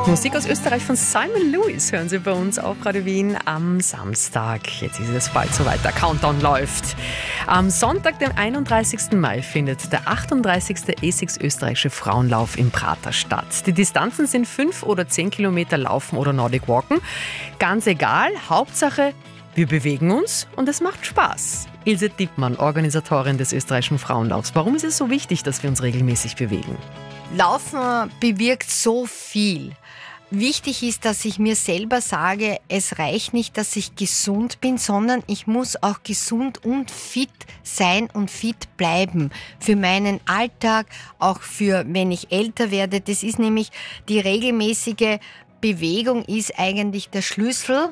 Musik aus Österreich von Simon Lewis hören Sie bei uns auf Radio Wien am Samstag. Jetzt ist es bald soweit, der Countdown läuft. Am Sonntag, dem 31. Mai, findet der 38. ESICS österreichische Frauenlauf im Prater statt. Die Distanzen sind 5 oder 10 Kilometer Laufen oder Nordic Walken. Ganz egal, Hauptsache, wir bewegen uns und es macht Spaß. Ilse Dippmann, Organisatorin des österreichischen Frauenlaufs. Warum ist es so wichtig, dass wir uns regelmäßig bewegen? Laufen bewirkt so viel. Wichtig ist, dass ich mir selber sage, es reicht nicht, dass ich gesund bin, sondern ich muss auch gesund und fit sein und fit bleiben. Für meinen Alltag, auch für wenn ich älter werde. Das ist nämlich die regelmäßige Bewegung ist eigentlich der Schlüssel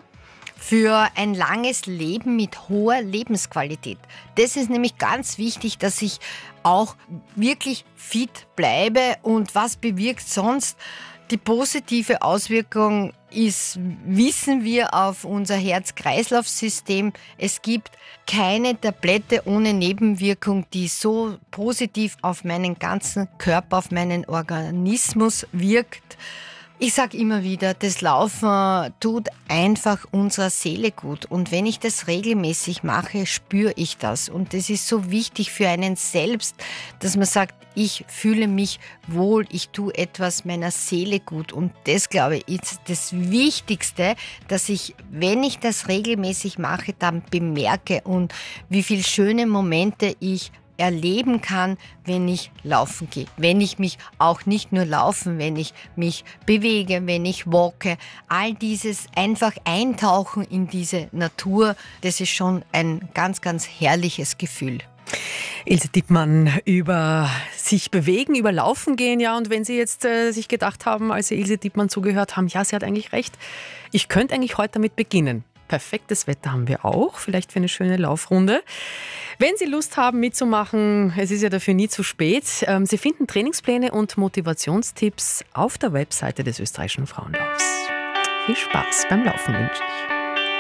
für ein langes Leben mit hoher Lebensqualität. Das ist nämlich ganz wichtig, dass ich auch wirklich fit bleibe. Und was bewirkt sonst? Die positive Auswirkung ist, wissen wir, auf unser Herz-Kreislauf-System. Es gibt keine Tablette ohne Nebenwirkung, die so positiv auf meinen ganzen Körper, auf meinen Organismus wirkt. Ich sage immer wieder, das Laufen tut einfach unserer Seele gut. Und wenn ich das regelmäßig mache, spüre ich das. Und das ist so wichtig für einen selbst, dass man sagt, ich fühle mich wohl, ich tue etwas meiner Seele gut. Und das, glaube ich, ist das Wichtigste, dass ich, wenn ich das regelmäßig mache, dann bemerke und wie viele schöne Momente ich erleben kann, wenn ich laufen gehe. Wenn ich mich auch nicht nur laufen, wenn ich mich bewege, wenn ich walke. All dieses einfach eintauchen in diese Natur, das ist schon ein ganz, ganz herrliches Gefühl. Ilse Dippmann, über sich bewegen, über Laufen gehen, ja. Und wenn Sie jetzt sich gedacht haben, als Sie Ilse Dippmann zugehört haben, ja, sie hat eigentlich recht, ich könnte eigentlich heute damit beginnen. Perfektes Wetter haben wir auch, vielleicht für eine schöne Laufrunde. Wenn Sie Lust haben mitzumachen, es ist ja dafür nie zu spät. Sie finden Trainingspläne und Motivationstipps auf der Webseite des österreichischen Frauenlaufs. Viel Spaß beim Laufen wünsche ich.